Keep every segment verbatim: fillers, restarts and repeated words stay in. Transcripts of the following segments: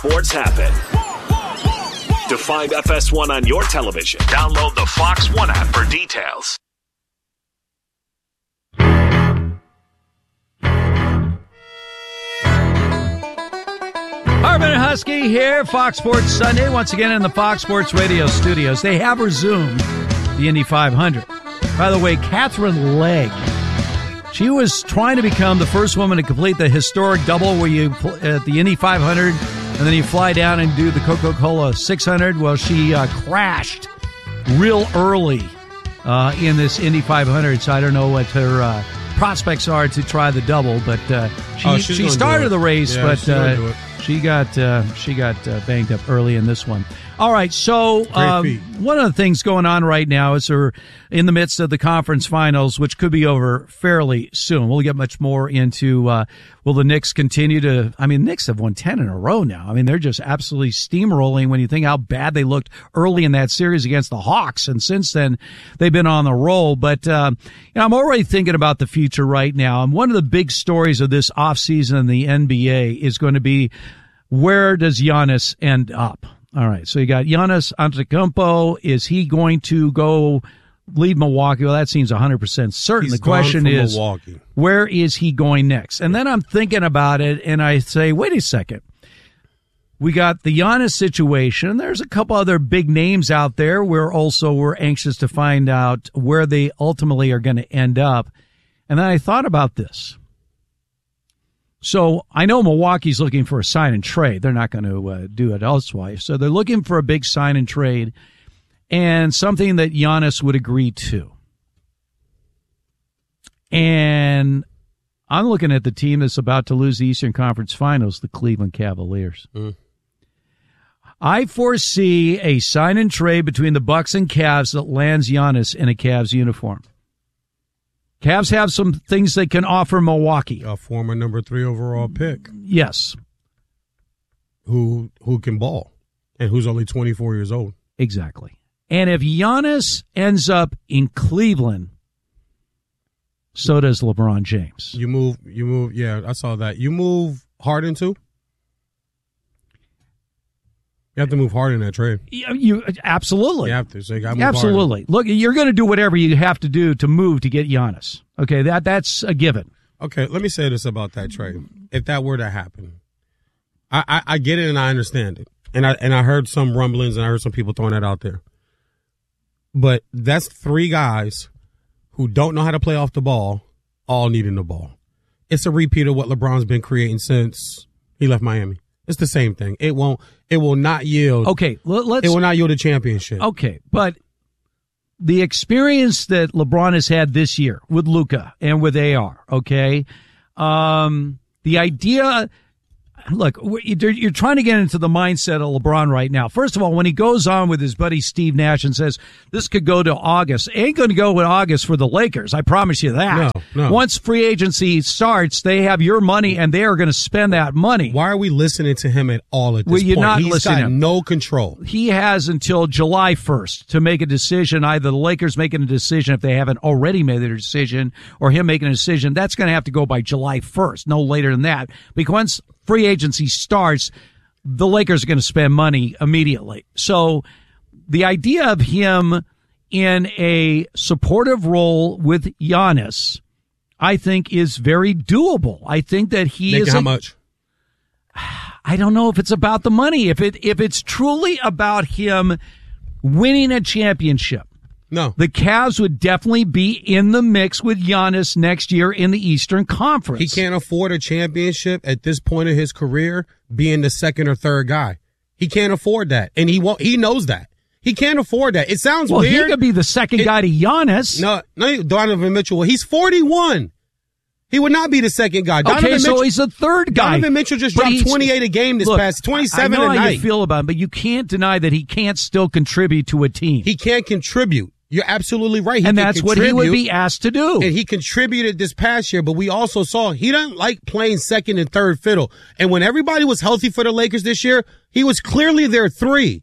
sports happen. To find F S one on your television, download the Fox One app for details. Harmon and Husky here, Fox Sports Sunday, once again in the Fox Sports Radio studios. They have resumed the Indy five hundred. By the way, Catherine Legg, she was trying to become the first woman to complete the historic double where you at the Indy five hundred and then you fly down and do the Coca-Cola six hundred. Well, she uh, crashed real early uh, in this Indy five hundred, so I don't know what her uh, prospects are to try the double, but uh, she, oh, she started the race, yeah, but uh, she got uh, she got uh, banged up early in this one. All right, so um, one of the things going on right now is we're in the midst of the conference finals, which could be over fairly soon. We'll get much more into uh, will the Knicks continue to – I mean, Knicks have won ten in a row now. I mean, they're just absolutely steamrolling when you think how bad they looked early in that series against the Hawks, and since then they've been on the roll. But uh, you know, I'm already thinking about the future right now, and one of the big stories of this offseason in the N B A is going to be where does Giannis end up? All right, so you got Giannis Antetokounmpo. Is he going to go leave Milwaukee? Well, that seems one hundred percent certain. He's the question is, Milwaukee. Where is he going next? And then I'm thinking about it, and I say, wait a second. We got the Giannis situation. There's a couple other big names out there. We're also we're anxious to find out where they ultimately are going to end up. And then I thought about this. So I know Milwaukee's looking for a sign and trade. They're not going to uh, do it elsewise. So they're looking for a big sign and trade and something that Giannis would agree to. And I'm looking at the team that's about to lose the Eastern Conference Finals, the Cleveland Cavaliers. Mm. I foresee a sign and trade between the Bucks and Cavs that lands Giannis in a Cavs uniform. Cavs have some things they can offer Milwaukee. A former number three overall pick. Yes. Who who can ball and who's only twenty-four years old. Exactly. And if Giannis ends up in Cleveland, so does LeBron James. You move, you move, yeah, I saw that. You move Harden too? You have to move Harden in that trade. You, you absolutely. You have to. So you gotta move absolutely. Harden. Look, you're going to do whatever you have to do to move to get Giannis. Okay, that that's a given. Okay, let me say this about that trade. If that were to happen, I, I, I get it and I understand it, and I and I heard some rumblings and I heard some people throwing that out there. But that's three guys who don't know how to play off the ball, all needing the ball. It's a repeat of what LeBron's been creating since he left Miami. It's the same thing. It won't. It will not yield. Okay, let's. It will not yield a championship. Okay, but the experience that LeBron has had this year with Luka and with A R. Okay, um, the idea. Look, you're trying to get into the mindset of LeBron right now. First of all, when he goes on with his buddy Steve Nash and says this could go to August, it ain't going to go with August for the Lakers. I promise you that. No, no. Once free agency starts, they have your money and they are going to spend that money. Why are we listening to him at all at this well, you're point? not He's listening got to him. No control. He has until July first to make a decision. Either the Lakers making a decision if they haven't already made their decision, or him making a decision. That's going to have to go by July first, no later than that. Because once free agency starts, the Lakers are going to spend money immediately. So the idea of him in a supportive role with Giannis, I think, is very doable. I think that he Making is how a, much? I don't know if it's about the money. If it if it's truly about him winning a championship, no. The Cavs would definitely be in the mix with Giannis next year in the Eastern Conference. He can't afford a championship at this point of his career being the second or third guy. He can't afford that. And he won't, he knows that. He can't afford that. It sounds well, weird. Well, he could be the second it, guy to Giannis. No, no, Donovan Mitchell. He's forty-one. He would not be the second guy. Donovan okay, so Mitchell, he's the third guy. Donovan Mitchell just but dropped twenty-eight a game this look, past, twenty-seven I know a night. how you feel about him, but you can't deny that he can't still contribute to a team. He can't contribute. You're absolutely right. He and that's what he would be asked to do. And he contributed this past year, but we also saw he doesn't like playing second and third fiddle. And when everybody was healthy for the Lakers this year, he was clearly their three.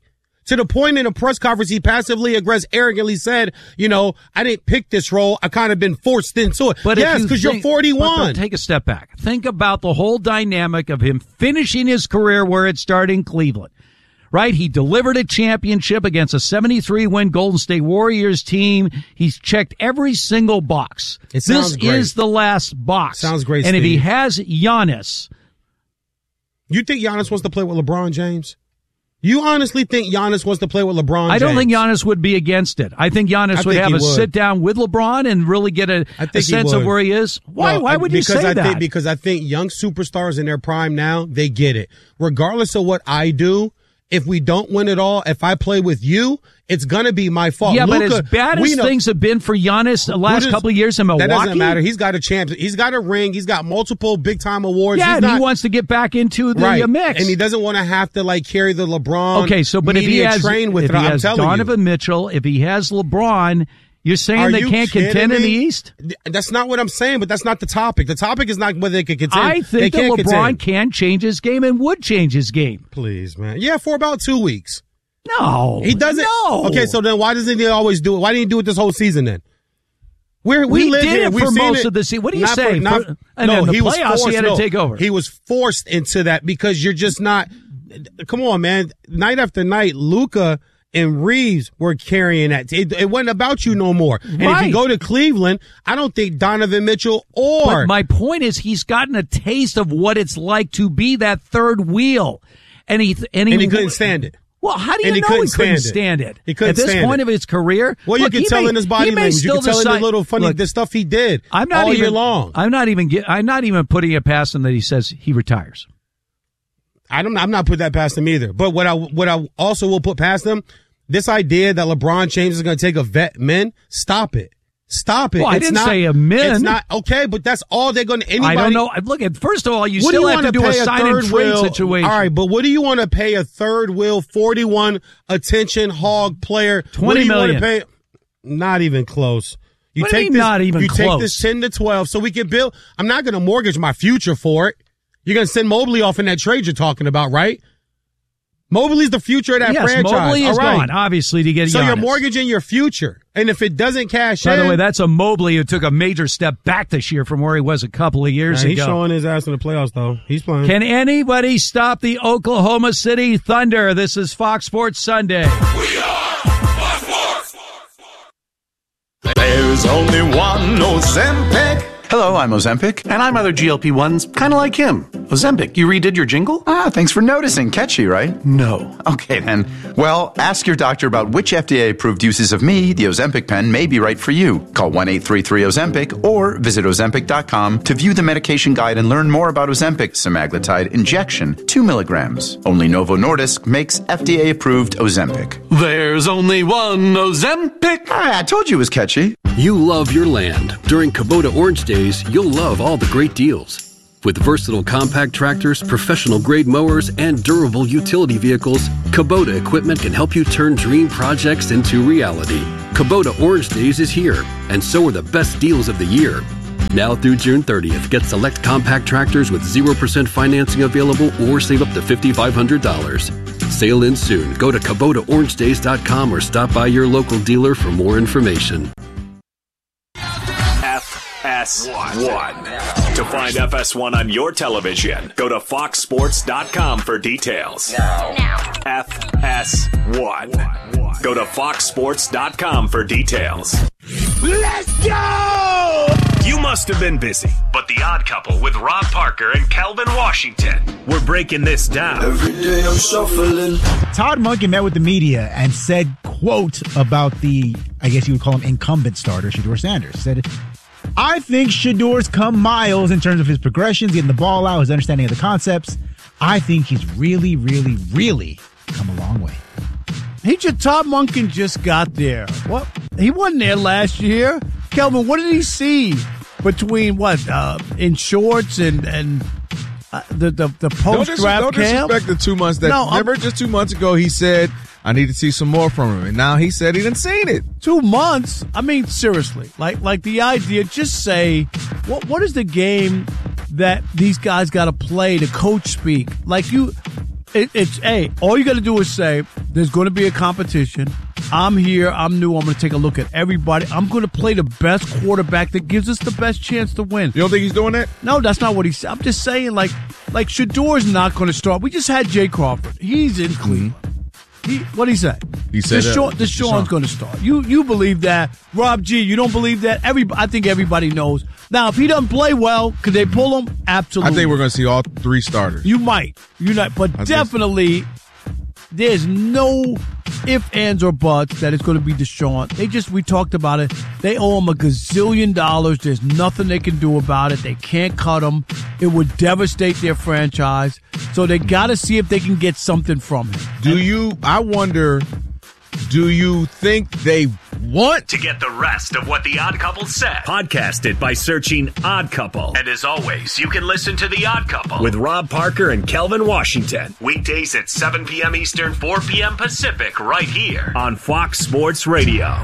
To the point in a press conference, he passively aggressive, arrogantly said, you know, I didn't pick this role. I kind of been forced into it. But yes, because you you're forty-one. But, but take a step back. Think about the whole dynamic of him finishing his career where it started in Cleveland. Right? He delivered a championship against a seventy-three win Golden State Warriors team. He's checked every single box. It sounds this great. is the last box. Sounds great, And Steve. if he has Giannis. You think Giannis wants to play with LeBron James? You honestly think Giannis wants to play with LeBron James? I don't think Giannis would be against it. I think Giannis I would think have a would. sit down with LeBron and really get a, a sense of where he is. Why? No, why would you because say I that? Think, because I think young superstars in their prime now, they get it. Regardless of what I do, if we don't win it all, if I play with you, it's going to be my fault. Yeah, Luka, but as bad as know, things have been for Giannis the last is, couple of years in Milwaukee. That doesn't matter. He's got a champ. He's got a ring. He's got multiple big-time awards. Yeah, He's and not, he wants to get back into the right. mix. And he doesn't want to have to, like, carry the LeBron okay, so, but if he has, train with if it. he I'm has telling Donovan you. Mitchell, if he has LeBron, you're saying Are they you can't kidding contend me? in the East? That's not what I'm saying, but that's not the topic. The topic is not whether they can contend. I they think that can't LeBron contend. can change his game and would change his game. Please, man. Yeah, for about two weeks. No. He doesn't. No. Okay, so then why doesn't he always do it? Why didn't he do it this whole season then? We're, we we live did here. it We've for seen most it. of the season. What do you Not say? For, not, For, and no, then the he was playoffs, forced, he had to no, take over. He was forced into that because you're just not. Come on, man. Night after night, Luka and Reeves were carrying that. It, it wasn't about you no more. And Right. if you go to Cleveland, I don't think Donovan Mitchell or. But my point is, he's gotten a taste of what it's like to be that third wheel, and he and he, and he couldn't stand it. Well, how do you And he know couldn't he couldn't stand it. stand it? He couldn't At this stand point it. of his career? Well, you look, can he tell may, in his body he may language. You still can tell in decide, the little funny look, the stuff he did I'm not all even, year long. I'm not even get, I'm not even putting it past him that he says he retires. I don't. I'm not putting that past him either. But what I what I also will put past him, this idea that LeBron James is going to take a vet men, stop it. Stop it. Well, I it's didn't not, say a min. It's not okay, but that's all they're going to. Anybody? I don't know. Look, at first of all, you what still do you have to do pay a sign and third trade wheel, situation. All right, but what do you want to pay a third wheel forty-one attention hog player? twenty what do you million. want to pay? Not even close. You What do you take mean this, not even you close? take this ten to twelve so we can build. I'm not going to mortgage my future for it. You're going to send Mobley off in that trade you're talking about, right? Mobley's the future of that yes, franchise. Mobley is All right. gone, obviously, to get So Giannis. you're mortgaging your future. And if it doesn't cash By in. the way, that's a Mobley who took a major step back this year from where he was a couple of years Nah, he's ago. showing his ass in the playoffs, though. He's playing. Can anybody stop the Oklahoma City Thunder? This is Fox Sports Sunday. We are Fox Sports. There's only one Ozempic. Hello, I'm Ozempic. And I'm other G L P ones, kind of like him. Ozempic, you redid your jingle? Ah, thanks for noticing. Catchy, right? No. Okay, then. Well, ask your doctor about which F D A-approved uses of me, the Ozempic pen, may be right for you. Call one eight three three Ozempic or visit Ozempic dot com to view the medication guide and learn more about Ozempic semaglutide injection, two milligrams. Only Novo Nordisk makes F D A-approved Ozempic. There's only one Ozempic. Ah, I told you it was catchy. You love your land. During Kubota Orange Days, you'll love all the great deals. With versatile compact tractors, professional-grade mowers, and durable utility vehicles, Kubota equipment can help you turn dream projects into reality. Kubota Orange Days is here, and so are the best deals of the year. Now through June thirtieth, get select compact tractors with zero percent financing available or save up to five thousand five hundred dollars. Sale ends soon. Go to Kubota Orange Days dot com or stop by your local dealer for more information. F S one. To find F S one on your television, go to fox sports dot com for details. Now. F S one. Go to fox sports dot com for details. Let's go! You must have been busy, but The Odd Couple with Rob Parker and Calvin Washington, we're breaking this down. Every day I'm shuffling. Todd Monken met with the media and said, quote, about the, I guess you would call him incumbent starter, Shedeur Sanders. Said, I think Shedor's come miles in terms of his progressions, getting the ball out, his understanding of the concepts. I think he's really, really, really come a long way. He just, Todd Monken just got there. What? He wasn't there last year. Kelvin, what did he see between what, uh, in shorts and, and uh, the, the, the post-draft don't dis- camp? Don't disrespect the two months that, No, remember just two months ago he said, I need to see some more from him. And now he said he didn't seen it. Two months? I mean, seriously. Like, like the idea, just say, what, what is the game that these guys got to play to coach speak? Like you, it, it's, hey, all you got to do is say, There's going to be a competition. I'm here. I'm new. I'm going to take a look at everybody. I'm going to play the best quarterback that gives us the best chance to win. You don't think he's doing that? No, that's not what he said. I'm just saying, like, like Shador's not going to start. We just had Jay Crawford. He's in Cleveland. Mm-hmm. He, what'd he say? He said Deshaun, uh, Deshaun's going to start. You you believe that? Rob G, you don't believe that? Every I think everybody knows. Now, if he doesn't play well, could they pull him? Absolutely. I think we're going to see all three starters. You might. You not, but I definitely, there's no ifs, ands, or buts that it's going to be Deshaun. They just, we talked about it. They owe him a gazillion dollars. There's nothing they can do about it. They can't cut him. It would devastate their franchise. So they got to see if they can get something from him. Do you, I wonder, do you think they want to get the rest of what The Odd Couple said? Podcast it by searching Odd Couple. And as always, you can listen to The Odd Couple with Rob Parker and Kelvin Washington. Weekdays at seven p.m. Eastern, four p.m. Pacific, right here on Fox Sports Radio.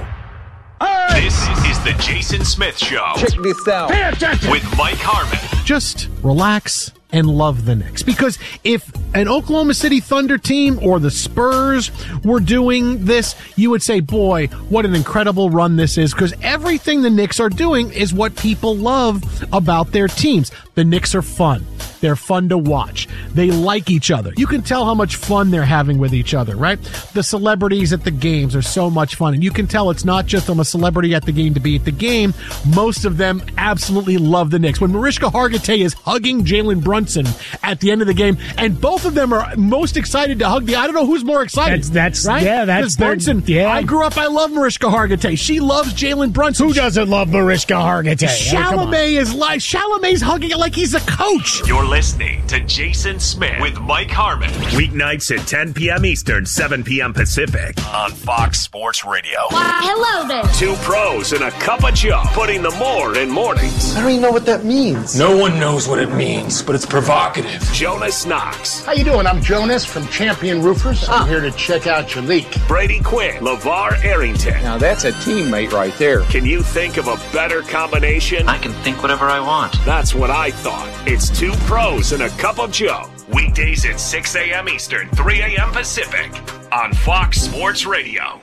Hey! This is the Jason Smith Show. Check this out. Pay attention. With Mike Harmon. Just relax and love the Knicks. Because if an Oklahoma City Thunder team or the Spurs were doing this, you would say, boy, what an incredible run this is. Because everything the Knicks are doing is what people love about their teams. The Knicks are fun. They're fun to watch. They like each other. You can tell how much fun they're having with each other, right? The celebrities at the games are so much fun. And you can tell it's not just I'm a celebrity at the game to be at the game. Most of them absolutely love the Knicks. When Mariska Hargitay is hugging Jalen Brunson at the end of the game, and both of them are most excited to hug the, I don't know who's more excited. That's, that's right? yeah, that's Brunson. Yeah. I grew up, I love Mariska Hargitay. She loves Jalen Brunson. Who doesn't love Mariska Hargitay? Chalamet is like, Chalamet's hugging it like he's a coach. You're listening to Jason Smith with Mike Harmon. Weeknights at ten p.m. Eastern, seven p.m. Pacific on Fox Sports Radio. Why, hello there. Two pros and a cup of Joe, putting the more in mornings. I don't even know what that means. No one knows what it means, but it's provocative. Jonas Knox. How you doing? I'm Jonas from Champion Roofers. I'm ah. here to check out your leak. Brady Quinn. LeVar Arrington. Now that's a teammate right there. Can you think of a better combination? I can think whatever I want. That's what I thought. It's two pros and a cup of Joe. Weekdays at six a.m. Eastern, three a.m. Pacific on Fox Sports Radio.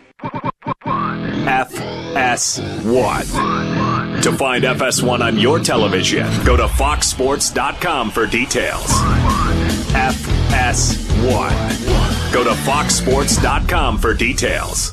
F S one. To find F S one on your television, go to fox sports dot com for details. F S one. Go to fox sports dot com for details.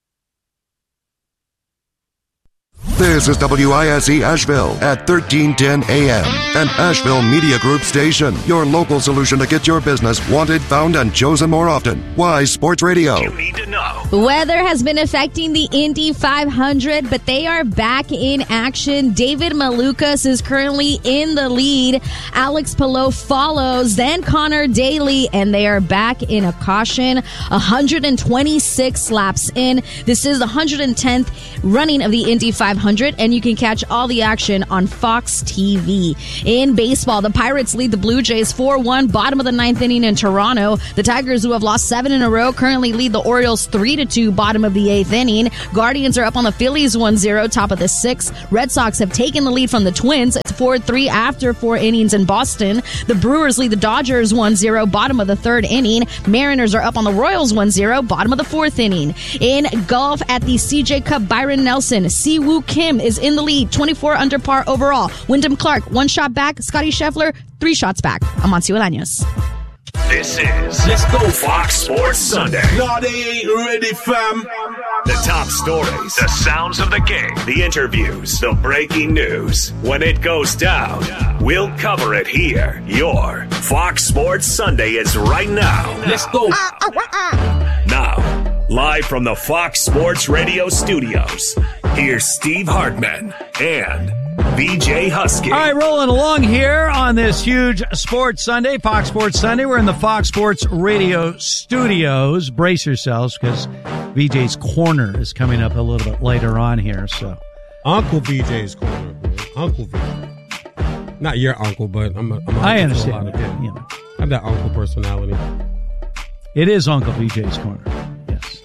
This is W I S E Asheville at thirteen ten A M, an Asheville Media Group station. Your local solution to get your business wanted, found, and chosen more often. Why Sports Radio? You need to know. Weather has been affecting the Indy five hundred, but they are back in action. David Malukas is currently in the lead. Alex Palou follows, then Connor Daly, and they are back in a caution. one hundred twenty-six laps in. This is the one hundred tenth running of the Indy five hundred. And you can catch all the action on Fox T V. In baseball, the Pirates lead the Blue Jays four one, bottom of the ninth inning in Toronto. The Tigers, who have lost seven in a row, currently lead the Orioles three to two, bottom of the eighth inning. Guardians are up on the Phillies one zero, top of the sixth. Red Sox have taken the lead from the Twins. It's four three after four innings in Boston. The Brewers lead the Dodgers one zero, bottom of the third inning. Mariners are up on the Royals one zero, bottom of the fourth inning. In golf at the C J Cup, Byron Nelson, Siwoo Kim is in the lead, twenty-four under par overall. Wyndham Clark, one shot back. Scotty Scheffler, three shots back. I'm Amancio Olaños. This is Let's Go Fox Sports Sunday. No, they ain't ready, fam. The top stories, the sounds of the game, the interviews, the breaking news. When it goes down, we'll cover it here. Your Fox Sports Sunday is right now. Let's go. Now, live from the Fox Sports Radio studios, here's Steve Hartman and B J Husky. All right, rolling along here on this huge Sports Sunday, Fox Sports Sunday. We're in the Fox Sports Radio studios. Brace yourselves, because B J's Corner is coming up a little bit later on here. So, Uncle B J's Corner, bro. Uncle V. Not your uncle, but I'm. A, I'm a I understand. A lot of, yeah. You know. I have that uncle personality. It is Uncle B J's Corner. Yes.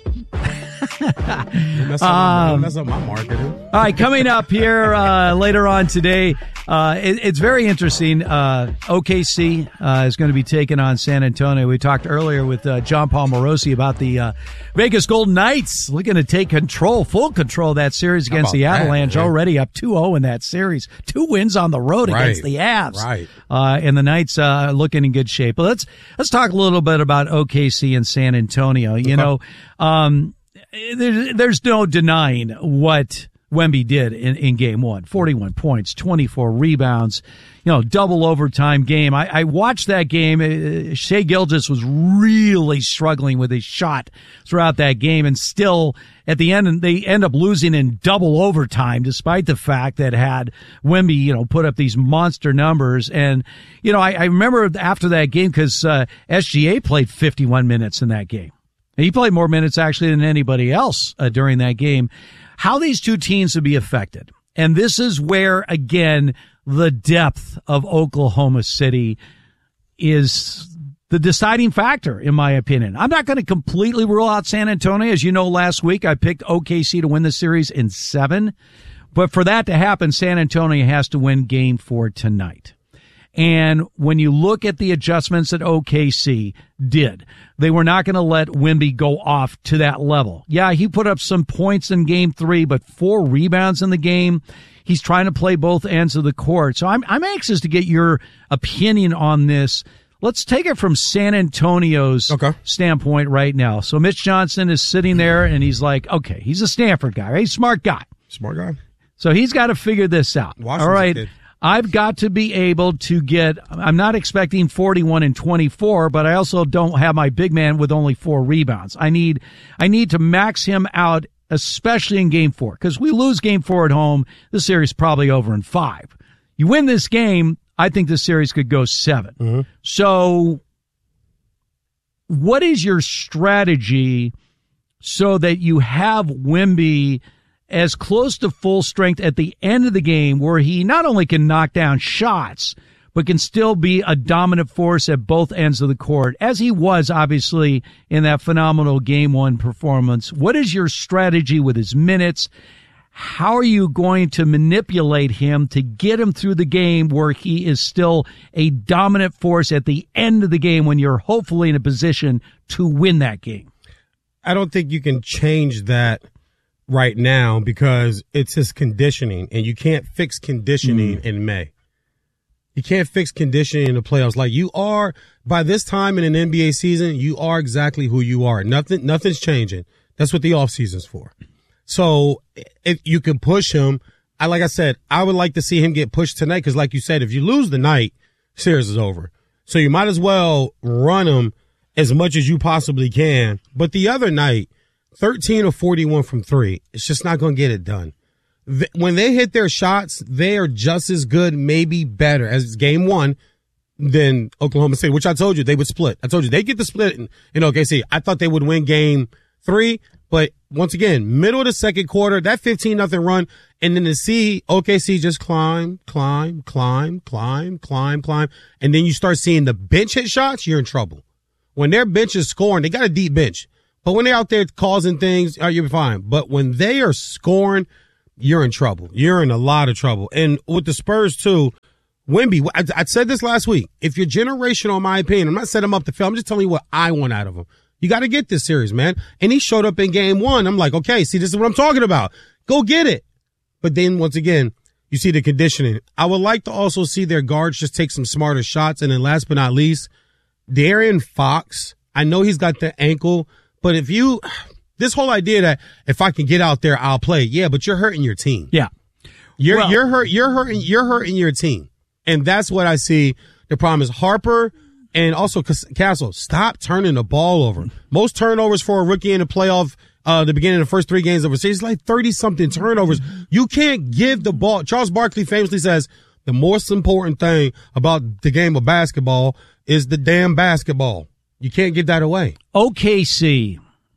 That's um, my, my marketing. All right, coming up here uh, later on today, Uh, it, it's very interesting. Uh, O K C uh, is going to be taking on San Antonio. We talked earlier with uh, John Paul Morosi about the uh, Vegas Golden Knights looking to take control, full control of that series against the Avalanche. That, already up two oh in that series. Two wins on the road right. against the Avs. Right. Uh, and the Knights uh, looking in good shape. But let's let's talk a little bit about O K C and San Antonio. You okay. know, um, there, there's no denying what Wemby did in, in game one. forty-one points, twenty-four rebounds, you know, double overtime game. I, I watched that game. Uh, Shai Gilgeous was really struggling with his shot throughout that game, and still at the end, they end up losing in double overtime, despite the fact that had Wemby, you know, put up these monster numbers. And, you know, I, I remember after that game, because uh, S G A played fifty-one minutes in that game. He played more minutes actually than anybody else uh, during that game. How these two teams would be affected. And this is where, again, the depth of Oklahoma City is the deciding factor, in my opinion. I'm not going to completely rule out San Antonio. As you know, last week I picked O K C to win the series in seven. But for that to happen, San Antonio has to win game four tonight. And when you look at the adjustments that O K C did, they were not going to let Wemby go off to that level. Yeah, he put up some points in game three, but four rebounds in the game. He's trying to play both ends of the court. So I'm, I'm anxious to get your opinion on this. Let's take it from San Antonio's okay. standpoint right now. So Mitch Johnson is sitting there and he's like, okay, he's a Stanford guy, right? He's a smart guy. Smart guy. So he's got to figure this out. Washington's all right. Kid. I've got to be able to get, I'm not expecting forty-one and twenty-four, but I also don't have my big man with only four rebounds. I need, I need to max him out, especially in game four, because we lose game four at home. The series is probably over in five. You win this game, I think the series could go seven. Mm-hmm. So what is your strategy so that you have Wemby as close to full strength at the end of the game, where he not only can knock down shots, but can still be a dominant force at both ends of the court, as he was obviously in that phenomenal game one performance? What is your strategy with his minutes? How are you going to manipulate him to get him through the game where he is still a dominant force at the end of the game when you're hopefully in a position to win that game? I don't think you can change that right now because it's his conditioning, and you can't fix conditioning mm. in May. You can't fix conditioning in the playoffs. Like, you are, by this time in an N B A season, you are exactly who you are. Nothing, nothing's changing. That's what the off season's for. So if you can push him, I, like I said, I would like to see him get pushed tonight. Cause like you said, if you lose the night, series is over. So you might as well run him as much as you possibly can. But the other night, thirteen or forty-one from three. It's just not going to get it done. When they hit their shots, they are just as good, maybe better, as game one than Oklahoma City, which I told you they would split. I told you they get the split in, in O K C. I thought they would win game three, but once again, middle of the second quarter, that fifteen nothing run, and then to see O K C just climb, climb, climb, climb, climb, climb, and then you start seeing the bench hit shots, you're in trouble. When their bench is scoring, they got a deep bench. But when they're out there causing things, you're fine. But when they are scoring, you're in trouble. You're in a lot of trouble. And with the Spurs, too, Wemby, I, I said this last week. If you're generational, in my opinion, I'm not setting him up to fail. I'm just telling you what I want out of him. You got to get this series, man. And he showed up in game one. I'm like, okay, see, this is what I'm talking about. Go get it. But then, once again, you see the conditioning. I would like to also see their guards just take some smarter shots. And then last but not least, De'Aaron Fox. I know he's got the ankle. But if you, this whole idea that if I can get out there, I'll play. Yeah, but you're hurting your team. Yeah. You're, well, you're hurt, you're hurting, you're hurting your team. And that's what I see. The problem is Harper and also Castle. Stop turning the ball over. Most turnovers for a rookie in the playoff, uh, the beginning of the first three games of a season, like thirty something turnovers. You can't give the ball. Charles Barkley famously says the most important thing about the game of basketball is the damn basketball. You can't give that away. O K C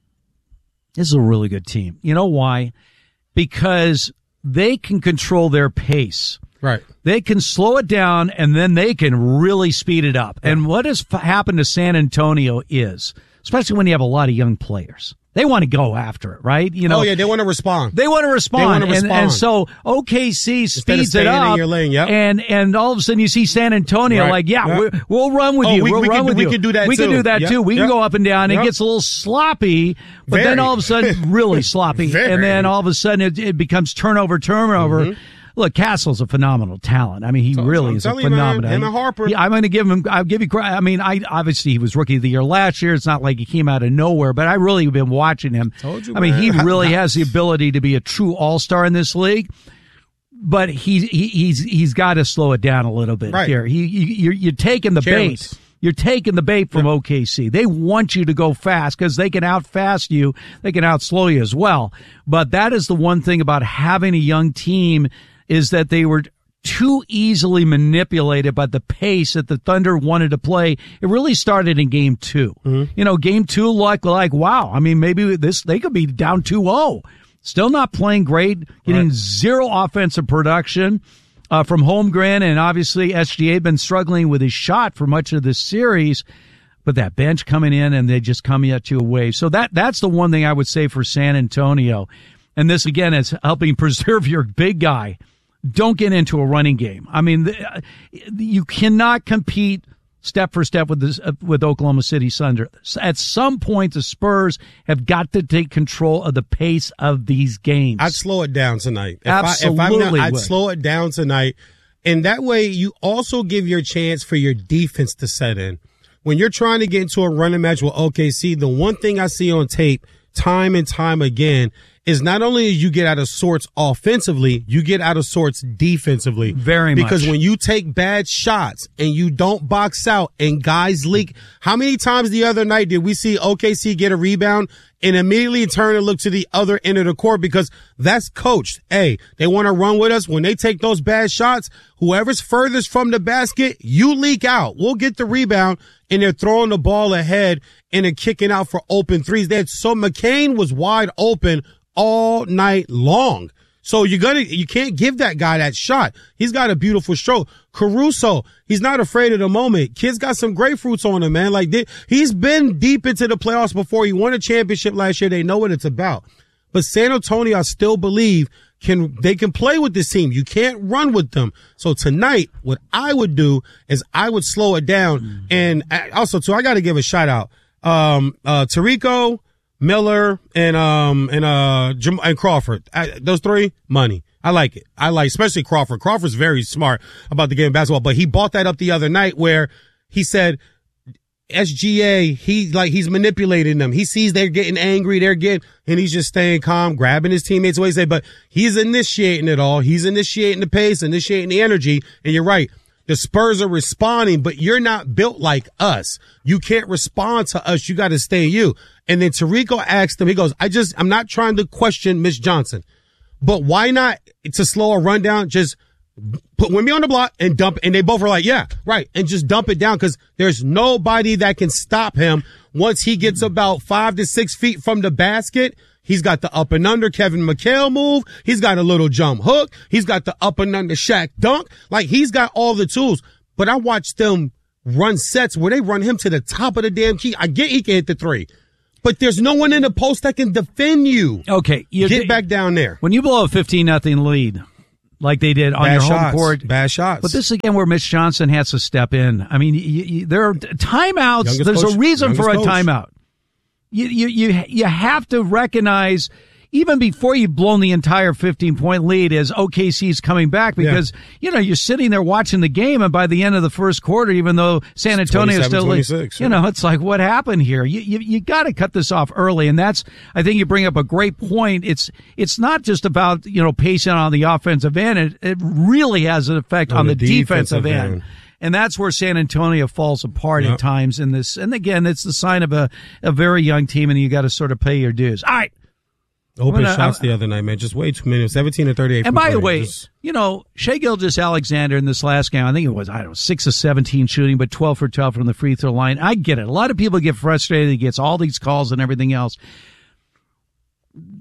is a really good team. You know why? Because they can control their pace. Right. They can slow it down, and then they can really speed it up. Yeah. And what has f- happened to San Antonio is especially when you have a lot of young players. They want to go after it, right? You know, oh yeah, they want to respond. They want to respond. They want to and, respond. And so O K C Instead speeds of it up, in your lane, yep. and and all of a sudden you see San Antonio Right. like, yeah, Yep. we're, we'll run with Oh, you. we- we'll we run can- with we you. can do that We can too. do that Yep. too. We Yep. can go up and down. Yep. It gets a little sloppy, but Very. then all of a sudden, really sloppy, Very. and then all of a sudden it, it becomes turnover, turnover. Mm-hmm. Look, Castle's a phenomenal talent. I mean, he really I'm is a telling you, man, phenomenal. him and Harper. Yeah, I'm going to give him. I'll give you credit. I mean, I obviously he was rookie of the year last year. It's not like he came out of nowhere, but I really have been watching him. Told you, I mean, man. he really has the ability to be a true all-star in this league. But he, he he's he's got to slow it down a little bit Right. here. He, he you're, you're taking the Careless. bait. You're taking the bait from O K C. They want you to go fast because they can out-fast you. They can out-slow you as well. But that is the one thing about having a young team is that they were too easily manipulated by the pace that the Thunder wanted to play. It really started in game two. Mm-hmm. You know, game two, like, like, wow. I mean, maybe this, they could be down two oh. Still not playing great, getting Right. zero offensive production. Uh, from Holmgren, and obviously S G A had been struggling with his shot for much of this series, but that bench coming in and they just come at you away. So that, that's the one thing I would say for San Antonio. And this again is helping preserve your big guy. Don't get into a running game. I mean, the, you cannot compete step for step with this, uh, with Oklahoma City Thunder. At some point, the Spurs have got to take control of the pace of these games. I'd slow it down tonight. If Absolutely, I, if I'm not, I'd would. slow it down tonight, and that way you also give your chance for your defense to set in. When you're trying to get into a running match with O K C, the one thing I see on tape time and time again is not only you get out of sorts offensively, you get out of sorts defensively. Very much. Because when you take bad shots and you don't box out and guys leak, how many times the other night did we see O K C get a rebound and immediately turn and look to the other end of the court because that's coached. Hey, they want to run with us. When they take those bad shots, whoever's furthest from the basket, you leak out. We'll get the rebound and they're throwing the ball ahead and they're kicking out for open threes. They had, so McCain was wide open all night long. So you're gonna, you can't give that guy that shot. He's got a beautiful stroke. Caruso, he's not afraid of the moment. Kid's got some grapefruits on him, man. Like they, he's been deep into the playoffs before. He won a championship last year. They know what it's about. But San Antonio, I still believe can, they can play with this team. You can't run with them. So tonight, what I would do is I would slow it down. Mm-hmm. And also too, I got to give a shout out. Um, uh, Tarico, Miller, and, um, and, uh, Jam- and Crawford. I, those three, money. I like it. I like, especially Crawford. Crawford's very smart about the game of basketball, but he bought that up the other night where he said, S G A, he, like, he's manipulating them. He sees they're getting angry, they're getting, and he's just staying calm, grabbing his teammates away, say, but he's initiating it all. He's initiating the pace, initiating the energy. And you're right. The Spurs are responding, but you're not built like us. You can't respond to us. You got to stay you. And then Tarico asked him, he goes, I just, I'm not trying to question Miss Johnson, but why not to slow a rundown? Just put Wemby on the block and dump. And they both were like, yeah, right. And just dump it down because there's nobody that can stop him once he gets about five to six feet from the basket. He's got the up and under Kevin McHale move. He's got a little jump hook. He's got the up and under Shaq dunk. Like he's got all the tools. But I watched them run sets where they run him to the top of the damn key. I get he can hit the three, but there's no one in the post that can defend you. Okay. You Get back down there. When you blow a fifteen nothing lead, like they did on Bad your shots. home court. Bad shots. But this again where Mitch Johnson has to step in. I mean, you, you, there are timeouts. Youngest There's coach, a reason for a youngest coach. timeout. You, you, you, you have to recognize even before you've blown the entire fifteen point lead as O K C's coming back because, yeah. you know, you're sitting there watching the game and by the end of the first quarter, even though San Antonio is still, twenty-six, you yeah. know, it's like, what happened here? You, you, you got to cut this off early. And that's, I think you bring up a great point. It's, it's not just about, you know, pacing on the offensive end. It, it really has an effect on, on the, the defensive, defensive end. end. And that's where San Antonio falls apart yep. at times in this. And again, it's the sign of a, a very young team and you got to sort of pay your dues. All right. Open gonna, shots uh, the other night, man. Just way too many. seventeen to thirty-eight. And by the way, just... you know, Shai Gilgeous-Alexander in this last game, I think it was, I don't know, six of seventeen shooting, but twelve for twelve from the free throw line. I get it. A lot of people get frustrated. He gets all these calls and everything else.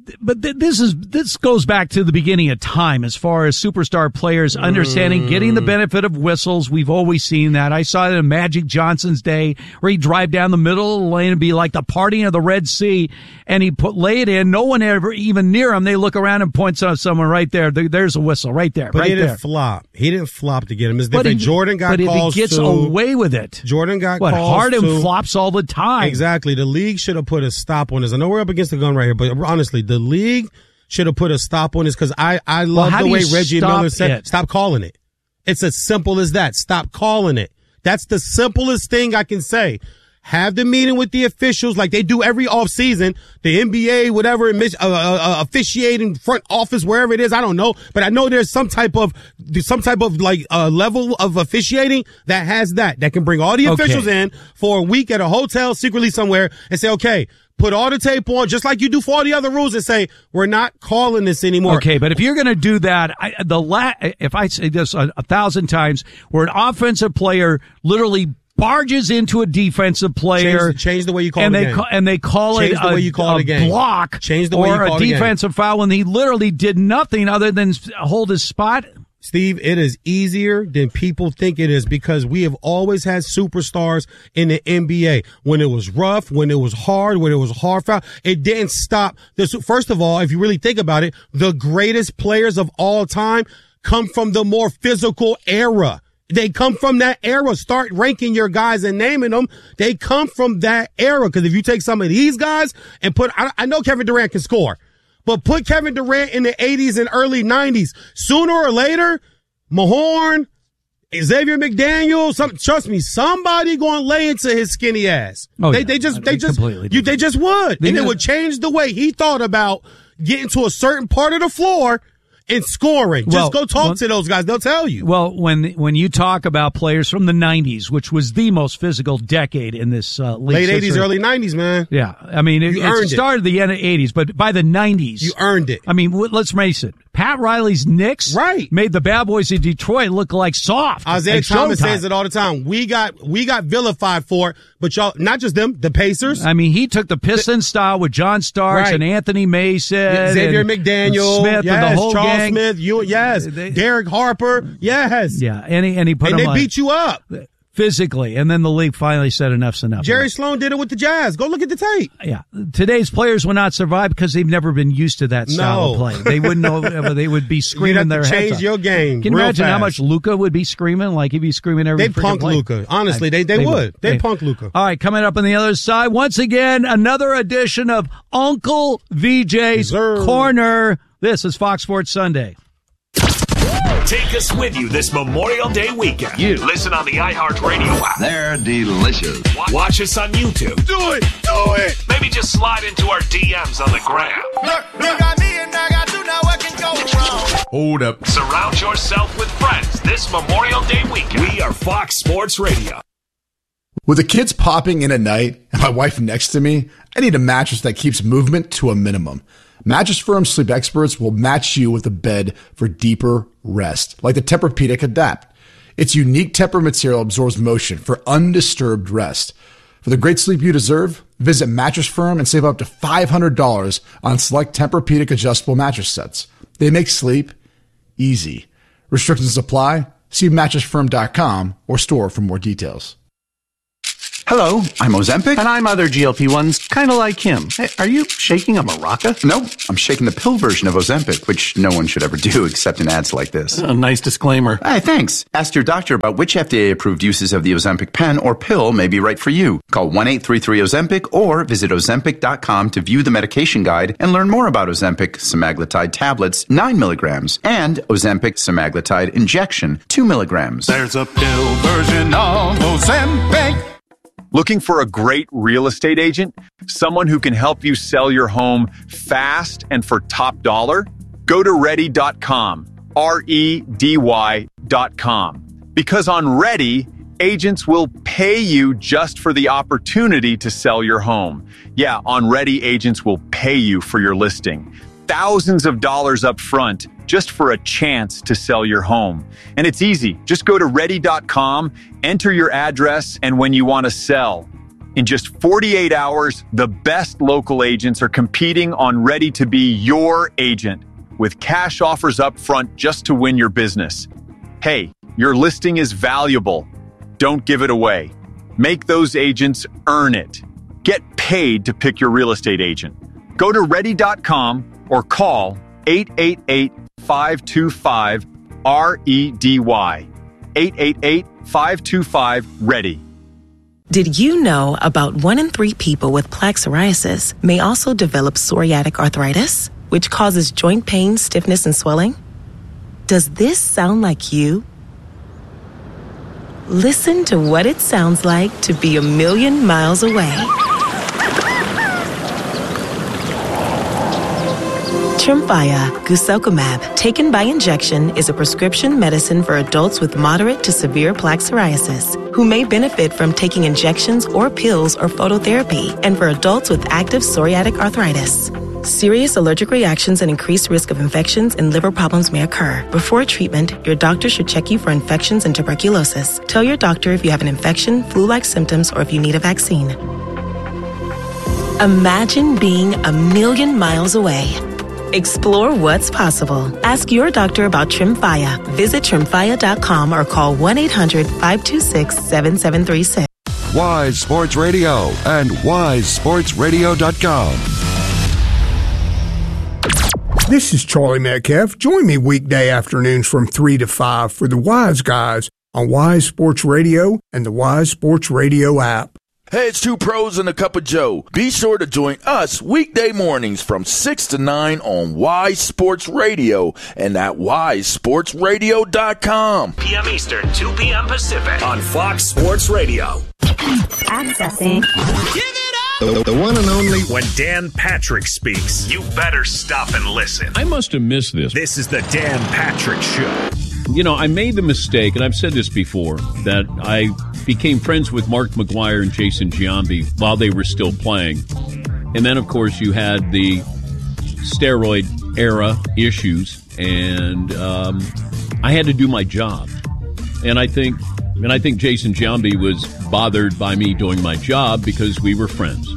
but th- this is this goes back to the beginning of time as far as superstar players understanding mm. getting the benefit of whistles. We've always seen that. I saw it in Magic Johnson's day where he'd drive down the middle of the lane and be like the parting of the Red Sea, and he put lay it in. No one ever even near him. They look around and points out someone right there. there. There's a whistle right there. But right he didn't there. flop. He didn't flop to get him. It's but different. He, Jordan got but calls he gets to, away with it. Jordan got what, calls Harden to, flops all the time. Exactly. The league should have put a stop on this. I know we're up against the gun right here, but honestly, the league should have put a stop on this because I, I love well, the way Reggie Miller said, it? stop calling it. It's as simple as that. Stop calling it. That's the simplest thing I can say. Have the meeting with the officials like they do every offseason, the N B A, whatever, uh, uh, officiating front office, wherever it is. I don't know, but I know there's some type of, some type of like uh, level of officiating that has that, that can bring all the officials okay. in for a week at a hotel secretly somewhere and say, okay, put all the tape on, just like you do for all the other rules, and say, we're not calling this anymore. Okay, but if you're going to do that, I, the la- if I say this a, a thousand times, where an offensive player literally barges into a defensive player, change, change the way you call and it they again. Call, and they call change it the a, way you call a it again. block, change the way or you call a it defensive again. foul when he literally did nothing other than hold his spot. Steve, it is easier than people think it is because we have always had superstars in the N B A. When it was rough, when it was hard, when it was hard foul, it didn't stop. This, first of all, if you really think about it, the greatest players of all time come from the more physical era. They come from that era. Start ranking your guys and naming them. They come from that era. Because if you take some of these guys and put, I, I know Kevin Durant can score, but put Kevin Durant in the eighties and early nineties. Sooner or later, Mahorn, Xavier McDaniel, some, trust me, somebody going to lay into his skinny ass. Oh, they, yeah. they just, I they mean, just, completely you, they just would. They and did. it would change the way he thought about getting to a certain part of the floor and scoring. Just Well, go talk well, to those guys. They'll tell you. Well, when when you talk about players from the nineties, which was the most physical decade in this uh, league, Late eighties, history, early nineties, man. Yeah, I mean, it, You it earned it. started the end of the eighties, but by the nineties, You earned it. I mean, w- let's face it. Pat Riley's Knicks right. made the bad boys in Detroit look like soft. Isaiah like Thomas Showtime. says it all the time. We got we got vilified for it, but y'all, not just them, the Pacers. I mean, he took the Pistons style with John Starks Right. and Anthony Mason, Xavier and McDaniel, Smith, yes, and the whole Charles gang. Smith, you, yes, They- Derek Harper, yes, Yeah, and he, and he put and them they on beat you up. physically, and then the league finally said enough's enough. Jerry Sloan did it with the Jazz. Go look at the tape. Yeah, today's players would not survive because they've never been used to that style No. of play. They wouldn't know. They would be You'd screaming have their to heads change off. your game. Can you real imagine how fast. much Luka would be screaming? Like he'd be screaming every. They'd freaking punk play. Luka. Honestly, they they, would. They'd punk Luka. All right, coming up on the other side, once again, another edition of Uncle V J's Corner. This is Fox Sports Sunday. Take us with you this Memorial Day weekend. You listen on the iHeartRadio app. They're delicious. Wa- Watch us on YouTube. Do it! Do it! Maybe just slide into our D Ms on the gram. Look, look at me and I got to know what can go wrong. Hold up. Surround yourself with friends this Memorial Day weekend. We are Fox Sports Radio. With the kids popping in at night and my wife next to me, I need a mattress that keeps movement to a minimum. Mattress Firm Sleep Experts will match you with a bed for deeper rest, like the Tempur-Pedic Adapt. Its unique Tempur material absorbs motion for undisturbed rest. For the great sleep you deserve, visit Mattress Firm and save up to five hundred dollars on select Tempur-Pedic adjustable mattress sets. They make sleep easy. Restrictions apply. See mattress firm dot com or store for more details. Hello, I'm Ozempic. And I'm other G L P ones, kind of like him. Hey, are you shaking a maraca? Nope, I'm shaking the pill version of Ozempic, which no one should ever do except in ads like this. A nice disclaimer. Hey, thanks. Ask your doctor about which F D A-approved uses of the Ozempic pen or pill may be right for you. Call one eight three three Ozempic or visit ozempic dot com to view the medication guide and learn more about Ozempic semaglutide tablets, nine milligrams, and Ozempic semaglutide injection, two milligrams. There's a pill version of Ozempic. Looking for a great real estate agent? Someone who can help you sell your home fast and for top dollar? Go to ready dot com, R E D Y dot com. Because on Ready, agents will pay you just for the opportunity to sell your home. Yeah, on Ready, agents will pay you for your listing. Thousands of dollars up front just for a chance to sell your home. And it's easy. Just go to ready dot com, enter your address, and when you want to sell. In just forty-eight hours, the best local agents are competing on Ready to be your agent with cash offers up front just to win your business. Hey, your listing is valuable. Don't give it away. Make those agents earn it. Get paid to pick your real estate agent. Go to ready dot com or call eight eight eight, five two five, R E D Y. eight eight eight, five two five, READY. Did you know about one in three people with plaque psoriasis may also develop psoriatic arthritis, which causes joint pain, stiffness, and swelling? Does this sound like you? Listen to what it sounds like to be a million miles away. Tremfya guselkumab, taken by injection, is a prescription medicine for adults with moderate to severe plaque psoriasis who may benefit from taking injections or pills or phototherapy, and for adults with active psoriatic arthritis. Serious allergic reactions and increased risk of infections and liver problems may occur. Before treatment, your doctor should check you for infections and tuberculosis. Tell your doctor if you have an infection, flu-like symptoms, or if you need a vaccine. Imagine being a million miles away. Explore what's possible. Ask your doctor about Tremfya. Visit Tremfya dot com or call one eight hundred, five two six, seven seven three six. Wise Sports Radio and wise sports radio dot com. This is Charlie Metcalf. Join me weekday afternoons from three to five for the Wise Guys on Wise Sports Radio and the Wise Sports Radio app. Hey, it's two pros and a cup of Joe. Be sure to join us weekday mornings from six to nine on Wise Sports Radio and at wise sports radio dot com. P M Eastern, two p.m. Pacific on Fox Sports Radio. Accessing. Give it up! The, the one and only. When Dan Patrick speaks, you better stop and listen. I must have missed this. This is the Dan Patrick Show. You know, I made the mistake, and I've said this before, that I became friends with Mark McGwire and Jason Giambi while they were still playing. And then, of course, you had the steroid era issues, and um, I had to do my job. And I think and I think Jason Giambi was bothered by me doing my job because we were friends.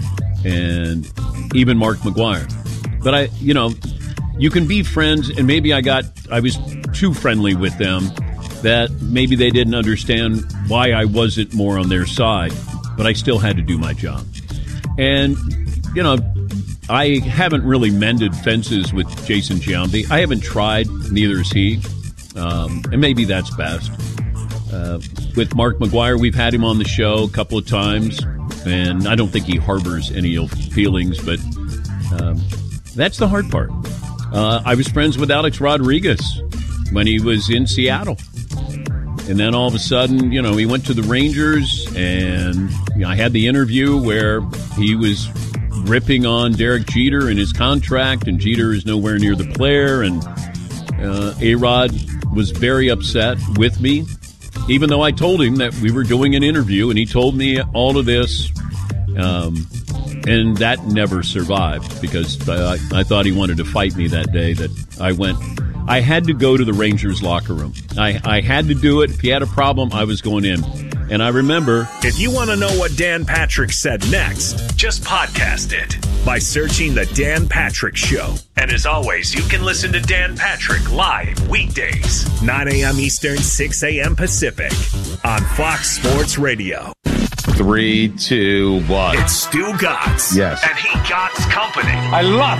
And even Mark McGwire. But I, you know, you can be friends, and maybe I got, I was too friendly with them, that maybe they didn't understand why I wasn't more on their side, but I still had to do my job. And, you know, I haven't really mended fences with Jason Giambi. I haven't tried, neither has he, um, and maybe that's best. Uh, with Mark McGwire, we've had him on the show a couple of times, and I don't think he harbors any ill feelings, but um, that's the hard part. Uh, I was friends with Alex Rodriguez when he was in Seattle. And then all of a sudden, you know, he went to the Rangers, and you know, I had the interview where he was ripping on Derek Jeter and his contract, and Jeter is nowhere near the player, and uh, A-Rod was very upset with me, even though I told him that we were doing an interview, and he told me all of this, um, and that never survived because I, I thought he wanted to fight me that day that I went. I had to go to the Rangers locker room. I, I had to do it. If he had a problem, I was going in. And I remember... If you want to know what Dan Patrick said next, just podcast it by searching The Dan Patrick Show. And as always, you can listen to Dan Patrick live weekdays, nine a.m. Eastern, six a.m. Pacific on Fox Sports Radio. Three, two, one. It's Stu Gotts. Yes. And he Gotts Company. I love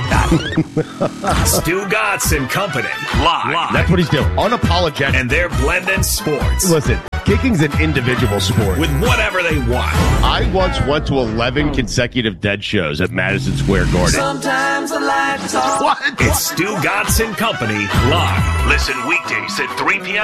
that. Stu Gotts and Company. Live. Live. That's what he's doing. Unapologetic. And they're blending sports. Listen, kicking's an individual sport. With whatever they want. I once went to eleven consecutive dead shows at Madison Square Garden. Sometimes I like to talk. What? It's Stu Gotts and Company. Live. Listen weekdays at three p.m.